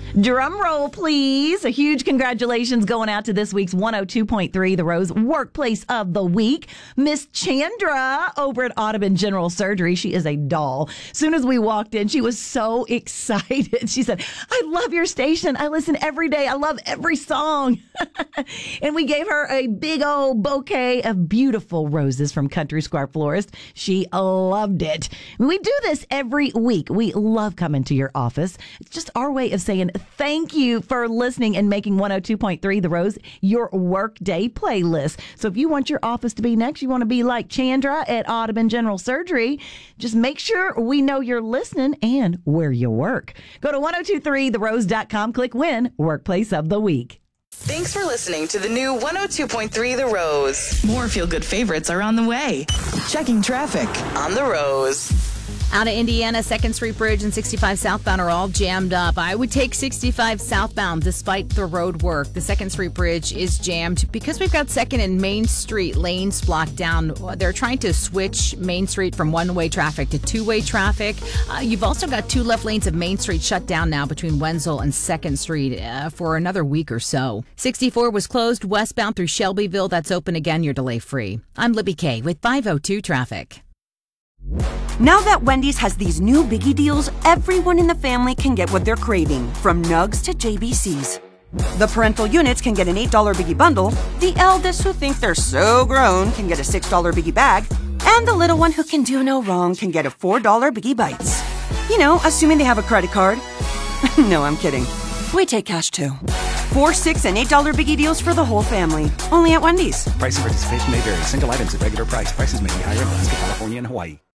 Drum roll, please. A huge congratulations going out to this week's 102.3 The Rose Workplace of the Week, Miss Chandra over at Audubon General Surgery. She is a doll. Soon as we walked in, she was so excited. She said, I love your station. I listen every day. I love every song. And we gave her a big old bouquet of beautiful roses from Country Square Florist. She loved it. We do this every week. We love coming to your office. It's just our way of saying thank you for listening and making 102.3 The Rose your workday playlist. So if you want your office to be next, you want to be like Chandra at Audubon General Surgery, just make sure we know you're listening and where you work. Go to 1023therose.com, click Win Workplace of the Week. Thanks for listening to the new 102.3 The Rose. More feel-good favorites are on the way. Checking traffic On The Rose. Out of Indiana, 2nd Street Bridge and 65 southbound are all jammed up. I would take 65 southbound despite the road work. The 2nd Street Bridge is jammed because we've got 2nd and Main Street lanes blocked down. They're trying to switch Main Street from one-way traffic to two-way traffic. You've also got 2 left lanes of Main Street shut down now between Wenzel and 2nd Street for another week or so. 64 was closed westbound through Shelbyville. That's open again. You're delay-free. I'm Libby Kay with 502 Traffic. Now that Wendy's has these new biggie deals, everyone in the family can get what they're craving, from nugs to JBCs. The parental units can get an $8 biggie bundle, the eldest who think they're so grown can get a $6 biggie bag, and the little one who can do no wrong can get a $4 biggie bites. You know, assuming they have a credit card. No, I'm kidding. We take cash too. 4, $6, and $8 biggie deals for the whole family. Only at Wendy's. Price and participation may vary. Single items at regular price. Prices may be higher in Alaska, California, and Hawaii.